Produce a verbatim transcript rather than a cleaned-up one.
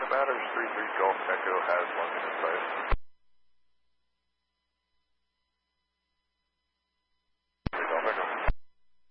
matters, three three Golf Echo has London in sight.